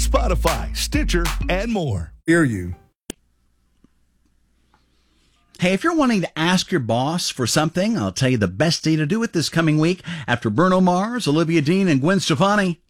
Spotify, Stitcher, and more. Hear you. Hey, if you're wanting to ask your boss for something, I'll tell you the best day to do it this coming week after Bruno Mars, Olivia Dean, and Gwen Stefani.